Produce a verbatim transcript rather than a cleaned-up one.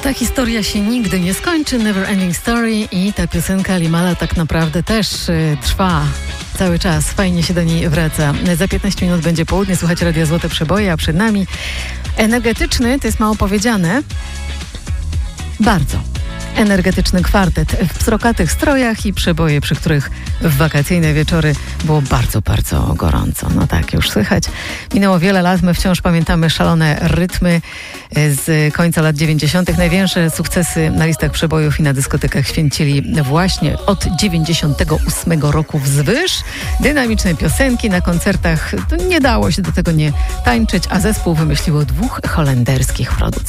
Ta historia się nigdy nie skończy, Never Ending Story, i ta piosenka Limala tak naprawdę też y, trwa cały czas. Fajnie się do niej wraca. Za piętnaście minut będzie południe, słuchajcie Radia Złote Przeboje, a przed nami energetyczny, to jest mało powiedziane, bardzo energetyczny kwartet w pstrokatych strojach i przeboje, przy których w wakacyjne wieczory było bardzo, bardzo gorąco. No tak, już słychać. Minęło wiele lat, my wciąż pamiętamy szalone rytmy z końca lat dziewięćdziesiątych. Największe sukcesy na listach przebojów i na dyskotekach święcili właśnie od dziewięćdziesiątego ósmego roku wzwyż. Dynamiczne piosenki na koncertach, nie dało się do tego nie tańczyć, a zespół wymyśliło dwóch holenderskich producentów.